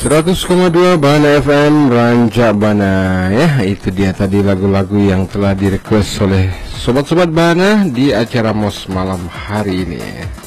100,2 Bana FM Ranca Bana. Ya, itu dia tadi lagu-lagu yang telah direquest oleh sobat-sobat Bana di acara MOS malam hari ini.